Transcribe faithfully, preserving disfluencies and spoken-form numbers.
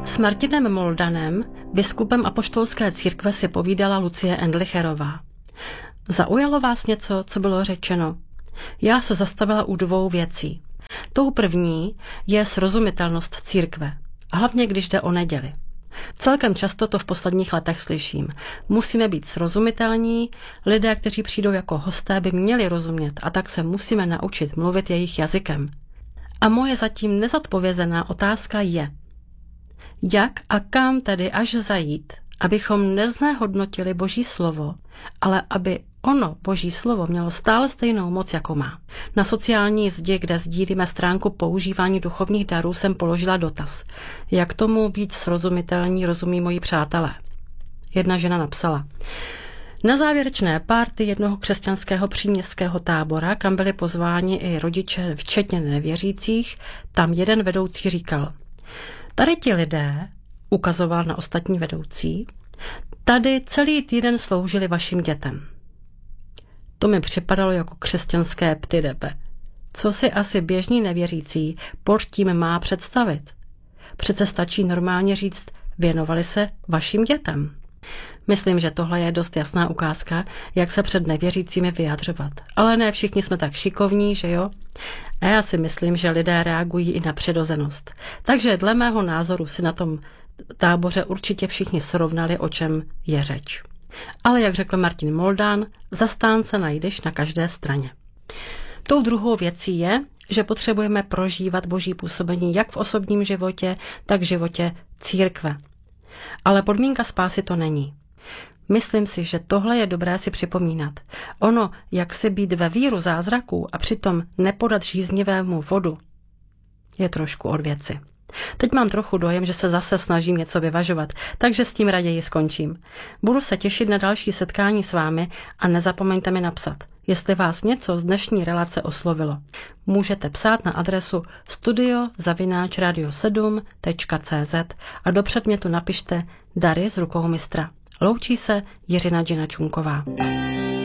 S Martinem Moldanem, biskupem apoštolské církve, si povídala Lucie Endlicherová. Zaujalo vás něco, co bylo řečeno? Já se zastavila u dvou věcí. Tou první je srozumitelnost církve, hlavně když jde o neděli. Celkem často to v posledních letech slyším. Musíme být srozumitelní, lidé, kteří přijdou jako hosté, by měli rozumět, a tak se musíme naučit mluvit jejich jazykem. A moje zatím nezodpovězená otázka je, jak a kam tedy až zajít, abychom neznehodnotili Boží slovo, ale aby ono, Boží slovo, mělo stále stejnou moc, jako má. Na sociální zdi, kde sdílíme stránku používání duchovních darů, jsem položila dotaz. Jak tomu být srozumitelní, rozumí moji přátelé? Jedna žena napsala. Na závěrečné párty jednoho křesťanského příměstského tábora, kam byli pozváni i rodiče, včetně nevěřících, tam jeden vedoucí říkal, tady ti lidé, ukazoval na ostatní vedoucí, tady celý týden sloužili vašim dětem. To mi připadalo jako křesťanské ptydepe. Co si asi běžný nevěřící pod tím má představit? Přece stačí normálně říct, věnovali se vašim dětem. Myslím, že tohle je dost jasná ukázka, jak se před nevěřícími vyjadřovat. Ale ne všichni jsme tak šikovní, že jo? A já si myslím, že lidé reagují i na přirozenost. Takže dle mého názoru si na tom táboře určitě všichni srovnali, o čem je řeč. Ale jak řekl Martin Moldan, zastánce najdeš na každé straně. Tou druhou věcí je, že potřebujeme prožívat Boží působení jak v osobním životě, tak v životě církve. Ale podmínka spásy to není. Myslím si, že tohle je dobré si připomínat. Ono, jak si být ve víru zázraků a přitom nepodat žíznivému vodu, je trošku od věci. Teď mám trochu dojem, že se zase snažím něco vyvažovat, takže s tím raději skončím. Budu se těšit na další setkání s vámi a nezapomeňte mi napsat, jestli vás něco z dnešní relace oslovilo. Můžete psát na adresu studio zavináč radio sedm tečka cé zet a do předmětu napište Dary z rukou mistra. Loučí se Jiřina Džina Čunková.